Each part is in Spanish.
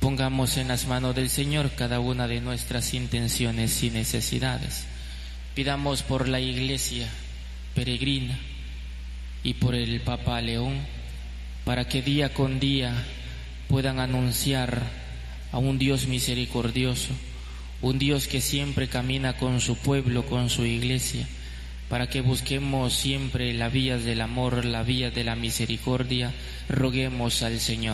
Pongamos en las manos del Señor cada una de nuestras intenciones y necesidades. Pidamos por la Iglesia peregrina y por el Papa León, para que día con día puedan anunciar a un Dios misericordioso, un Dios que siempre camina con su pueblo, con su Iglesia, para que busquemos siempre las vías del amor, las vías de la misericordia. Roguemos al Señor.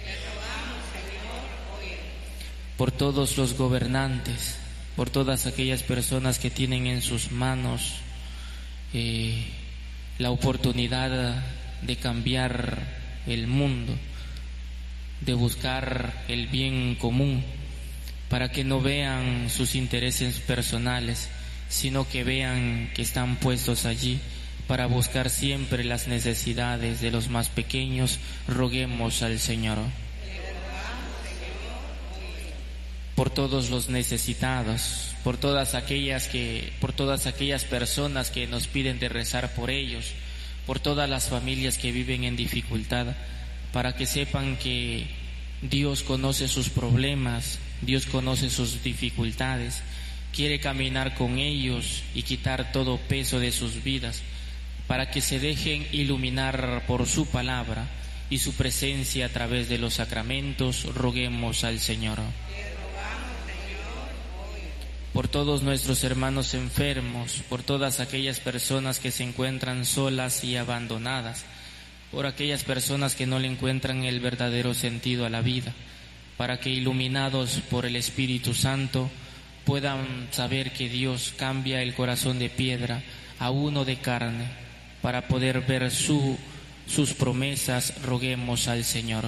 Por todos los gobernantes, por todas aquellas personas que tienen en sus manos la oportunidad de cambiar el mundo, de buscar el bien común, para que no vean sus intereses personales, sino que vean que están puestos allí para buscar siempre las necesidades de los más pequeños. Roguemos al Señor. Por todos los necesitados, por todas aquellas personas que nos piden de rezar por ellos, por todas las familias que viven en dificultad, para que sepan que Dios conoce sus problemas, Dios conoce sus dificultades, quiere caminar con ellos y quitar todo peso de sus vidas, para que se dejen iluminar por su palabra y su presencia a través de los sacramentos. Roguemos al Señor. Por todos nuestros hermanos enfermos, por todas aquellas personas que se encuentran solas y abandonadas, por aquellas personas que no le encuentran el verdadero sentido a la vida, para que iluminados por el Espíritu Santo puedan saber que Dios cambia el corazón de piedra a uno de carne, para poder ver sus promesas. Roguemos al Señor.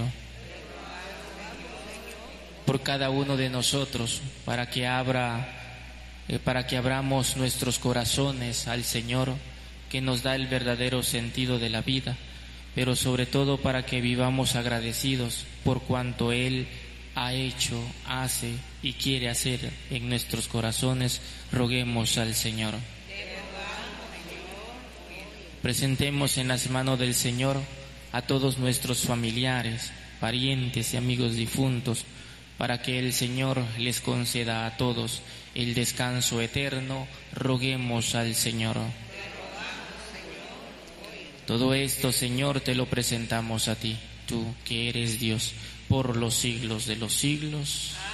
Por cada uno de nosotros, para que abramos nuestros corazones al Señor, que nos da el verdadero sentido de la vida, pero sobre todo para que vivamos agradecidos por cuanto Él ha hecho, hace y quiere hacer en nuestros corazones. Roguemos al Señor. Presentemos en las manos del Señor a todos nuestros familiares, parientes y amigos difuntos, para que el Señor les conceda a todos el descanso eterno. Roguemos al Señor. Todo esto, Señor, te lo presentamos a ti, tú que eres Dios por los siglos de los siglos.